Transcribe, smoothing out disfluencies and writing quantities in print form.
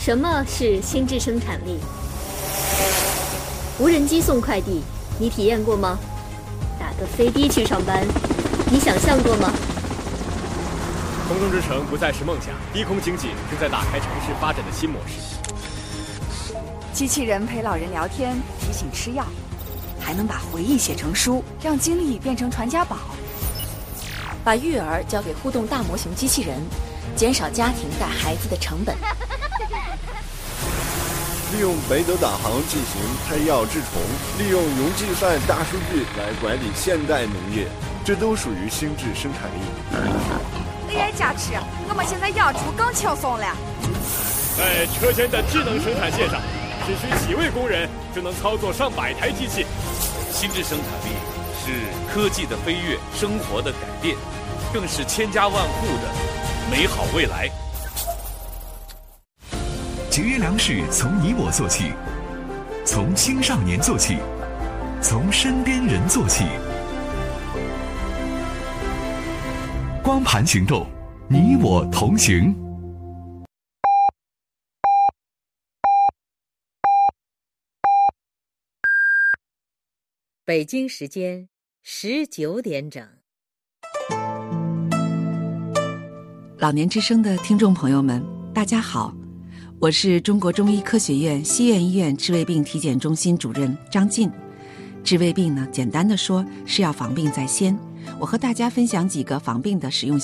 什么是心智生产力？无人机送快递，你体验过吗？打个飞的去上班，你想象过吗？ 空中之城不再是梦想，低空经济正在打开城市发展的新模式。 机器人陪老人聊天，提醒吃药，还能把回忆写成书，让经历变成传家宝。 把育儿交给互动大模型机器人，减少家庭带孩子的成本。 利用北斗导航进行配药治虫，利用云计算大数据来管理现代农业，这都属于心智生产力。 AI 加持，我们现在养猪更轻松了。 在车间的智能生产线上，只需几位工人就能操作上百台机器。 心智生产力是科技的飞跃，生活的改变，更是千家万户的美好未来。 节约粮食从你我做起，从青少年做起，从身边人做起。光盘行动，你我同行。 北京时间19点整。 老年之声的听众朋友们，大家好，我是中国中医科学院西苑医院治胃病体检中心主任张晋。治胃病呢，简单的说是要防病在先。我和大家分享几个防病的实用